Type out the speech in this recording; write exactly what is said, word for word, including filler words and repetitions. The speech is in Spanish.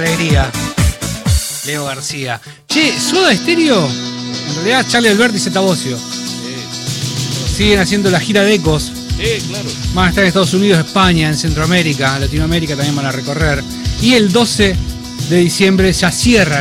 Alegría. Leo García. Che, Soda Stereo, en realidad Charlie Alberti y Zeta Bosio. Sí. Siguen haciendo la gira de Ecos. Sí, claro. Van a estar en Estados Unidos, España, en Centroamérica, Latinoamérica también van a recorrer. Y el doce de diciembre ya cierra